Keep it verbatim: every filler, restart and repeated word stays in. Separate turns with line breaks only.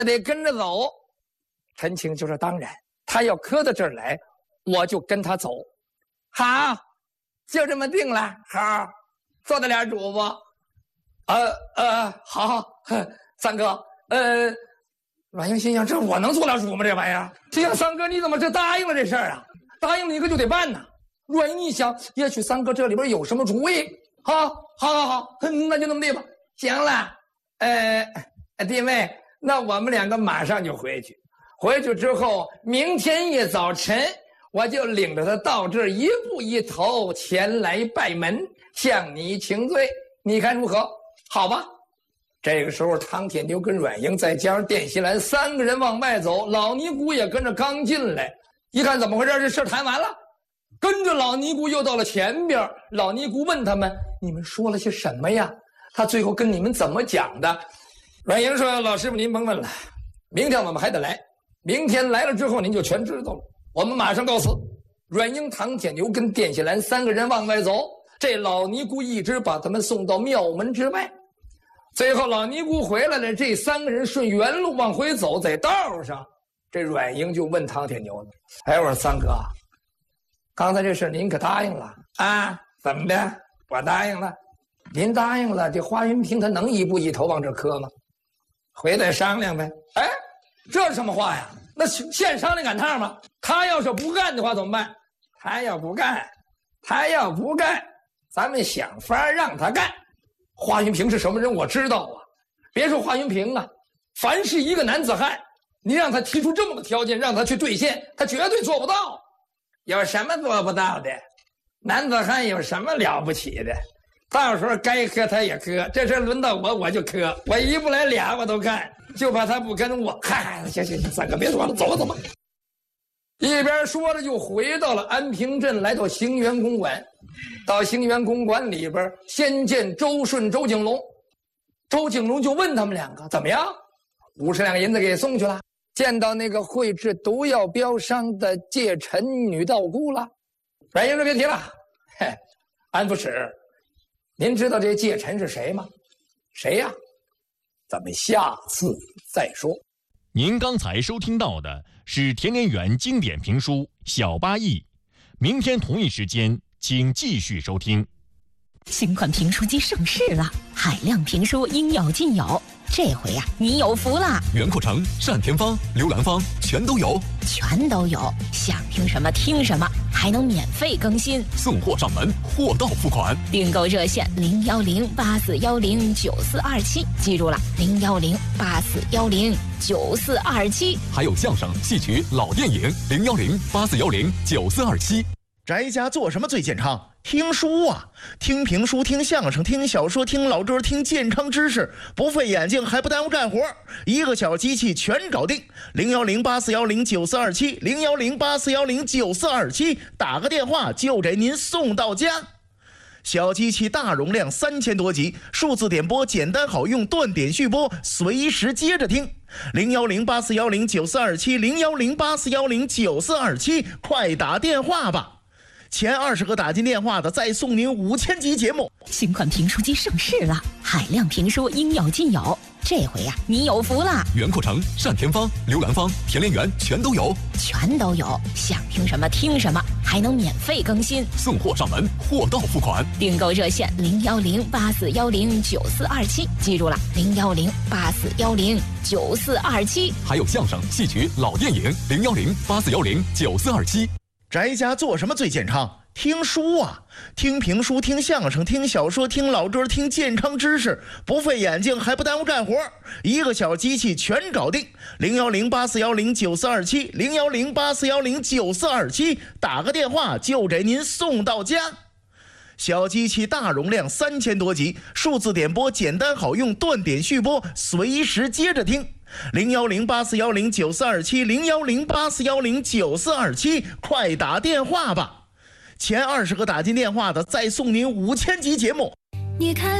得跟着走。陈庆就说当然，他要磕到这儿来，我就跟他走。好，就这么定了。好，做得了主不？呃呃，好，三哥，呃，阮英心想，这我能做了主吗？这玩意儿，这样三哥你怎么这答应了这事儿啊？答应了一个就得办呐。阮英一想，也许三哥这里边有什么主意。好，好，好，好，那就那么地吧。行了，呃，弟妹，那我们两个马上就回去。回去之后，明天一早晨，我就领着他到这儿，一步一头前来拜门，向你请罪。你看如何？好吧。这个时候，唐铁牛跟阮英再加上电锡兰三个人往外走，老尼姑也跟着刚进来。一看怎么回事，这事谈完了。跟着老尼姑又到了前边，老尼姑问他们：“你们说了些什么呀？”他最后跟你们怎么讲的？阮英说：“老师傅您甭问了，明天我们还得来。明天来了之后，您就全知道了。我们马上告辞。”阮英、唐铁牛跟电锡兰三个人往外走，这老尼姑一直把他们送到庙门之外。最后老尼姑回来了，这三个人顺原路往回走，在道上，这阮英就问唐铁牛：“哎，我说三哥，刚才这事您可答应了啊？怎么的？我答应了。您答应了，这花云平他能一步一头往这磕吗？回来商量呗。哎，这是什么话呀？那现商量赶趟吗？他要是不干的话怎么办？他要不干，他要不干，咱们想法让他干。华云平是什么人？我知道啊。别说华云平啊，凡是一个男子汉，你让他提出这么个条件，让他去兑现，他绝对做不到。有什么做不到的？男子汉有什么了不起的？到时候该磕他也磕，这事轮到我我就磕，我一不来俩我都干，就怕他不跟我。嗨，行行行，三哥别说了，走吧走吧。一边说着就回到了安平镇，来到兴元公馆。到兴元公馆里边，先见周顺、周景龙。周景龙就问他们两个怎么样，五十两银子给送去了。见到那个绘制毒药标商的戒尘女道姑了。阮英说别提了，嘿，安副使，您知道这戒尘是谁吗？谁呀？咱们下次再说。
您刚才收听到的是田连元经典评书《小八义》，明天同一时间请继续收听。
新款评书机上市了，海量评书应有尽有，这回呀、啊，你有福了！
袁阔成、单田芳、刘兰芳全都有，
全都有，想听什么听什么，还能免费更新，
送货上门，货到付款。
订购热线零幺零八四幺零九四二七，记住了，零幺零八四幺零九四二七。
还有相声、戏曲、老电影，零幺零八四幺零九四二七。
宅家做什么最健康？听书啊，听评书，听相声，听小说，听老歌，听健康知识，不费眼睛还不耽误干活，一个小机器全搞定。零幺零八四幺零九四二七，零幺零八四幺零九四二七，打个电话就给您送到家。小机器大容量，三千多集，数字点播简单好用，断点续播，随时接着听。零幺零八四幺零九四二七，零幺零八四幺零九四二七，快打电话吧！前二十个打进电话的，再送您五千集节目。
新款评书机上市了，海量评书应有尽有，这回呀、啊，你有福了！
袁阔成、单田芳、刘兰芳、田连元全都有，
全都有，想听什么听什么，还能免费更新，
送货上门，货到付款。
订购热线零幺零八四幺零九四二七，记住了，零幺零八四幺零九四二七。
还有相声、戏曲、老电影，零幺零八四幺零九四二七。
宅家做什么最健康？听书啊，听评书，听相声，听小说，听老歌，听健康知识，不费眼睛还不耽误干活，一个小机器全搞定。零幺零八四幺零九四二七，零幺零八四幺零九四二七，打个电话就给您送到家。小机器大容量，三千多集，数字点播简单好用，断点续播，随时接着听。零幺零八四幺零九四二七，零幺零八四幺零九四二七，快打电话吧！前二十个打进电话的，再送您五千集节目。
你看。